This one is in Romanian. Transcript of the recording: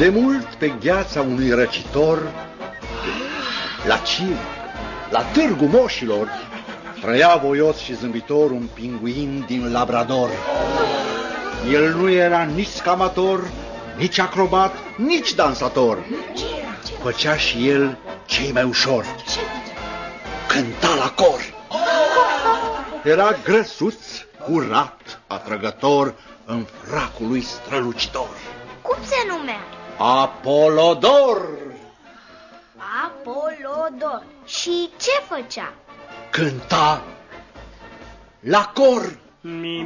De mult pe gheața unui răcitor, la Cir, la târgul moșilor, trăia voios și zâmbitor un pinguin din Labrador. El nu era nici scamator, nici acrobat, nici dansator. Făcea și el ce-i mai ușor: cânta la cor. Era grăsuț, curat, atrăgător, în fracul lui strălucitor. Cum se numea? Apolodor. Apolodor. Și ce făcea? Cânta la cor.